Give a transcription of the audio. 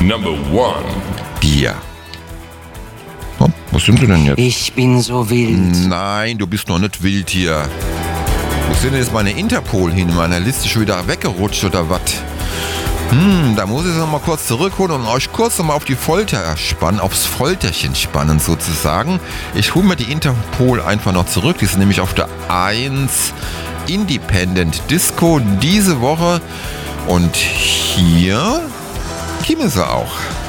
Number 1. Bier. Oh, wo sind wir denn jetzt? Ich bin so wild. Nein, du bist noch nicht wild hier. Wo sind denn jetzt meine Interpol hin? In meiner Liste schon wieder weggerutscht oder was? Da muss ich es nochmal kurz zurückholen und euch kurz nochmal auf die Folter spannen, aufs Folterchen spannen sozusagen. Ich hole mir die Interpol einfach noch zurück. Die sind nämlich auf der 1 Independent Disco diese Woche. Und hier käme sie auch.